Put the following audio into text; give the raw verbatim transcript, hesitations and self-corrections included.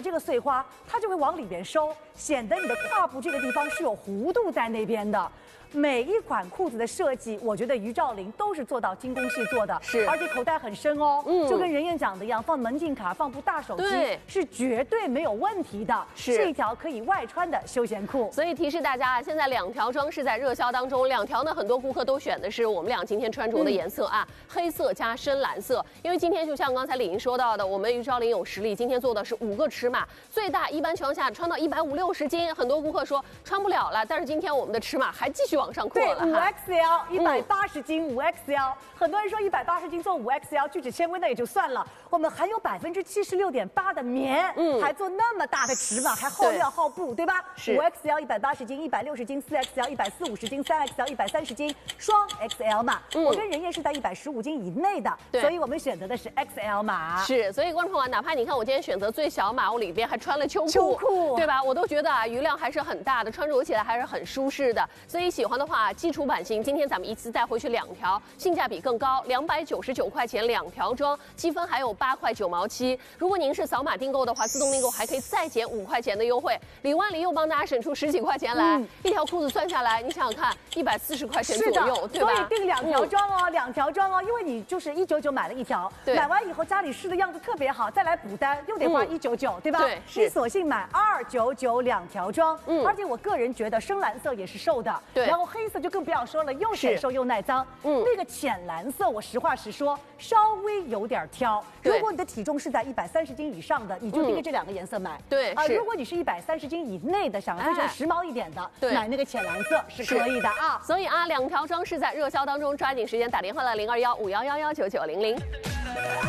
了这个碎花，它就会往里边收，显得你的胯部这个地方是有弧度在那边的。 每一款裤子的设计，我觉得于兆林都是做到精工细做的， 是， 而且口袋很深哦，嗯，就跟任燕讲的一样，放门禁卡、放部大手机，是绝对没有问题的， 是， 是一条可以外穿的休闲裤。 所以提示大家啊，现在两条装是在热销当中，两条呢很多顾客都选的是我们俩今天穿着的颜色啊，嗯、黑色加深蓝色。因为今天就像刚才李莹说到的，我们于兆林有实力，今天做的是五个尺码，最大一般情况下穿到一百五六十斤，很多顾客说穿不了了，但是今天我们的尺码还继续往上扩了哈。 X L 一百八十斤，五 X L， 很多人说一百八十斤做五 X L 聚酯纤维那也就算了，我们含有百分之七十六点八的棉，嗯，还做那么大的尺码，还耗料耗布，对吧？ 是五 X L 一百八十斤，一百六十斤，四 X L 一百四五十斤，三 X L 一百三十斤，双 X L 码。嗯、我跟任燕是在一百十五斤以内的， 对， 所以我们选择的是 X L 码。 是，所以观众朋友，哪怕你看我今天选择最小码，我里边还穿了秋裤， 秋裤， 对吧？我都觉得啊，余量还是很大的，穿着起来还是很舒适的。所以喜欢的话，基础版型，今天咱们一次带回去两条，性价比更高，两百九十九块钱两条装，积分还有八块九毛七。如果您是扫码订购的话，自动订购还可以再减五块钱的优惠。李万里又帮大家省出十几块钱来，嗯、一条裤子算下来，你想想看，一百四十块钱左右，对吧？ 所以订两条装哦，嗯、两条装哦，因为你就是一九九买了一条，买完以后家里试的样子特别好，再来补单又得花一九九，对吧？ 对， 你索性买二九九两条装，嗯，而且我个人觉得深蓝色也是瘦的， 对， 然后黑色就更不要说了，又显瘦又耐脏，嗯，那个浅蓝色我实话实说稍微有点挑，如果你的体重是在一百三十斤以上的，你就盯着这两个颜色买， 对啊，如果你是一百三十斤以内的，想追求时髦一点的，买那个浅蓝色是可以的啊。 所以啊，两条装是在热销当中，抓紧时间打电话了零二幺五幺幺幺九九零零。